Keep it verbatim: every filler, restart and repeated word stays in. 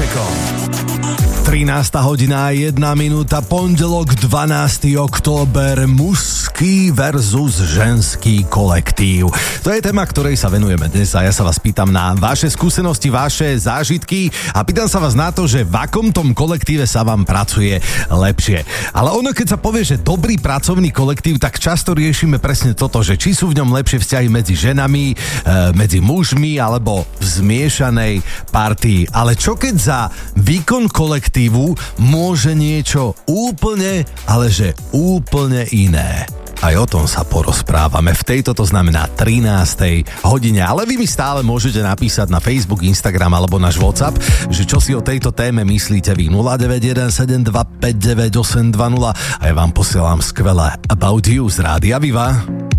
Vašekom. trinásta hodina a jedna minúta, pondelok dvanásteho október, mužský versus ženský kolektív. To je téma, ktorej sa venujeme dnes a ja sa vás pýtam na vaše skúsenosti, vaše zážitky a pýtam sa vás na to, že v akom tom kolektíve sa vám pracuje lepšie. Ale ono, keď sa povie, že dobrý pracovný kolektív, tak často riešime presne toto, že či sú v ňom lepšie vzťahy medzi ženami, e, medzi mužmi alebo v zmiešanej partii. Ale čo keď za výkon kolektívu môže niečo úplne, ale že úplne iné. Aj o tom sa porozprávame v tejto, to znamená trinástej hodine. Ale vy mi stále môžete napísať na Facebook, Instagram alebo náš WhatsApp, že čo si o tejto téme myslíte vy. nula deväť jeden sedem dva päť deväť osem dva nula a ja vám posielam skvelé About You z Rádia Viva.